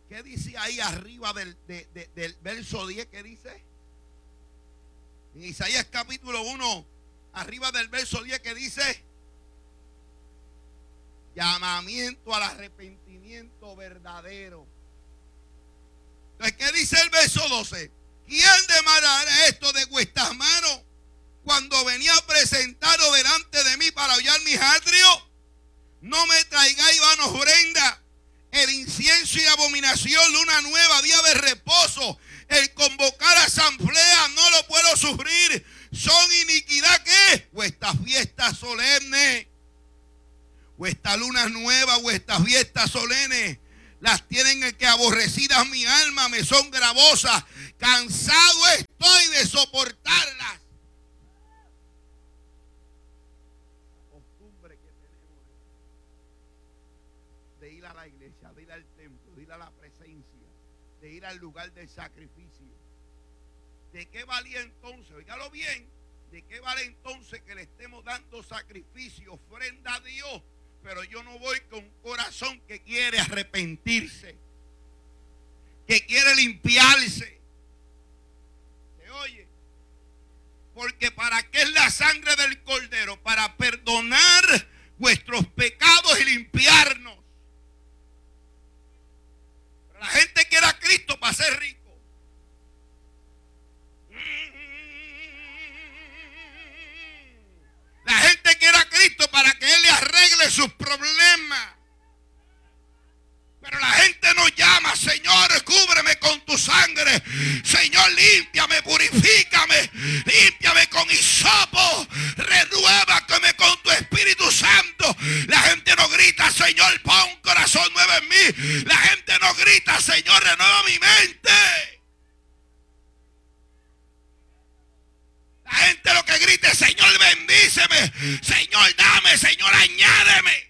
¿Qué dice ahí arriba del verso 10? ¿Qué dice? En Isaías capítulo 1, arriba del verso 10, ¿qué dice? Llamamiento al arrepentimiento verdadero. Entonces, ¿qué dice el verso 12? ¿Quién demandará esto de vuestras manos cuando venía presentado delante de mí para hollar mis atrios? No me traigáis vanas ofrendas, el incienso y abominación, luna nueva, día de reposo, el convocar asamblea, no lo puedo sufrir. Son iniquidad, ¿qué? Vuestras fiestas solemnes, vuestras lunas nuevas, vuestras fiestas solemnes, las tienen el que aborrecidas mi alma, me son gravosas, cansado estoy de soportarlas. Costumbre que tenemos de ir a la iglesia, de ir al templo, de ir a la presencia, de ir al lugar del sacrificio. ¿De qué valía entonces? Oígalo bien. ¿De qué vale entonces que le estemos dando sacrificio, ofrenda a Dios? Pero yo no voy con un corazón que quiere arrepentirse, que quiere limpiarse. ¿Se oye? Porque ¿para qué es la sangre del Cordero? Para perdonar vuestros pecados y limpiarnos. Pero la gente quiere a Cristo para ser rico. La gente quiere a Cristo para que Él le arregle sus problemas. Pero la gente no llama: Señor, cúbreme con tu sangre. Señor, límpiame, purifícame. Límpiame con hisopo. Renuévame con tu Espíritu Santo. La gente no grita: Señor, pon un corazón nuevo en mí. La gente no grita: Señor, renueva mi mente. La gente lo que grita es: Señor, bendíceme. Señor, dame. Señor, añádeme.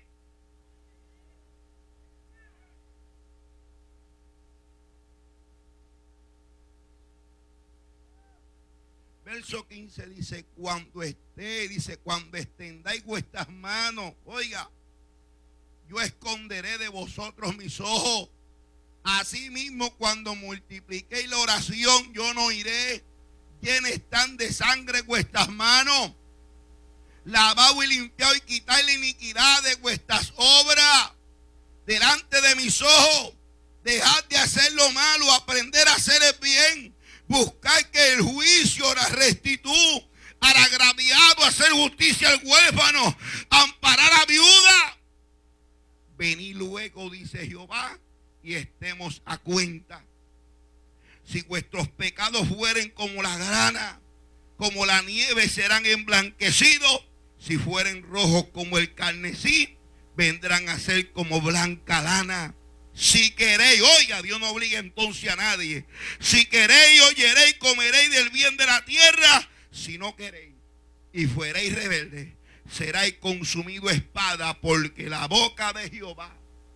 Verso 15 dice: cuando extendáis vuestras manos, oiga, yo esconderé de vosotros mis ojos. Asimismo, cuando multipliquéis la oración, yo no iré. ¿Quiénes están de sangre vuestras manos? Lavad y limpiad y quitad la iniquidad de vuestras obras delante de mis ojos. Dejad de hacer lo malo, aprender a hacer el bien. Buscad que el juicio, la rectitud, al agraviado, hacer justicia al huérfano, amparar a viuda. Venid luego, dice Jehová, y estemos a cuenta. Si vuestros pecados fueren como la grana, como la nieve, serán emblanquecidos. Si fueren rojos como el carmesí, vendrán a ser como blanca lana. Si queréis, oiga, Dios no obliga entonces a nadie. Si queréis, oyeréis, comeréis del bien de la tierra. Si no queréis y fuereis rebeldes, seráis consumido espada, porque la boca de Jehová.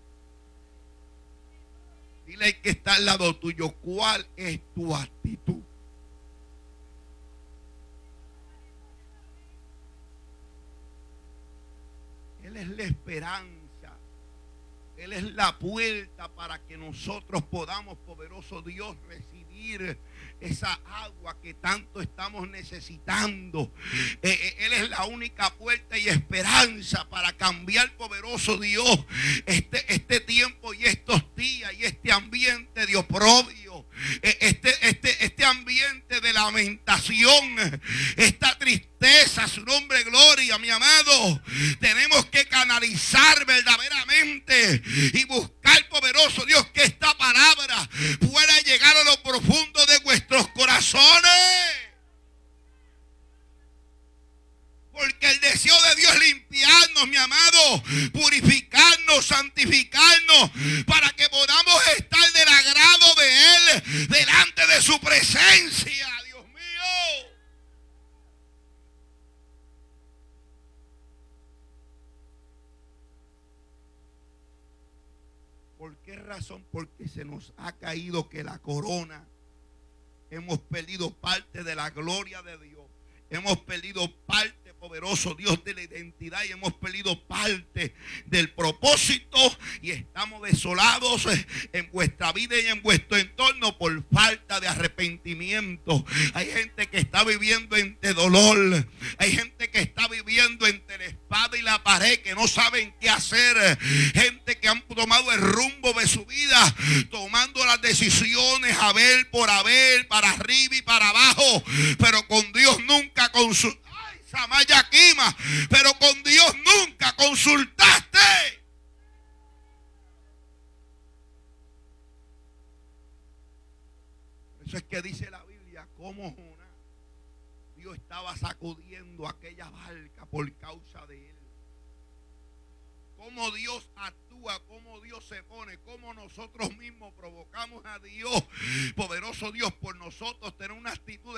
Dile al que está al lado tuyo: ¿cuál es tu actitud? Él es la esperanza. Él es la puerta para que nosotros podamos, poderoso Dios, recibir esa agua que tanto estamos necesitando. Él es la única puerta y esperanza para cambiar, poderoso Dios, este tiempo y estos días y este ambiente de oprobio, este ambiente de lamentación, esta tristeza. Su nombre, gloria, mi amado. Tenemos que canalizar verdaderamente y buscar, poderoso Dios, que esta palabra pueda llegar a lo profundo de vuestros corazones. Porque el deseo de Dios es limpiarnos, mi amado, purificarnos, santificarnos, para que podamos estar del agrado de Él, delante de su presencia. Dios mío. ¿Por qué razón? Porque se nos ha caído que la corona, hemos perdido parte de la gloria de Dios. Hemos perdido parte, poderoso Dios, de la identidad, y hemos perdido parte del propósito, y estamos desolados en vuestra vida y en vuestro entorno por falta de arrepentimiento. Hay gente que está viviendo entre dolor, hay gente que está viviendo entre la espada y la pared, que no saben qué hacer, gente que han tomado el rumbo de su vida, tomando las decisiones a ver por haber, para arriba y para abajo, pero con Dios nunca consultaste. ¡Ay, Samaya Quima! Pero con Dios nunca consultaste. Por eso es que dice la Biblia cómo Jonás, Dios estaba sacudiendo aquella barca por causa de él. Cómo Dios actúa, cómo Dios se pone, cómo nosotros mismos provocamos a Dios, poderoso Dios, por nosotros tener una actitud de